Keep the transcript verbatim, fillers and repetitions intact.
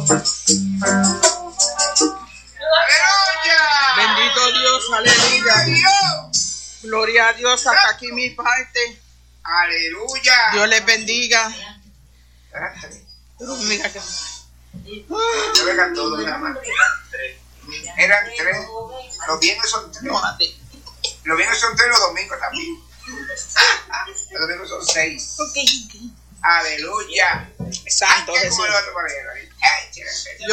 Bendito Dios, aleluya. Gloria a Dios, hasta aquí mi parte. Aleluya. Dios les bendiga. Mira que... Yo le canto todos nada más. Eran tres. Los viernes son tres. Los viernes son tres, los domingos también. Los domingos son seis. Aleluya. Santo Ay, Jesús. ¿cómo le va a tomar ahí? Ay,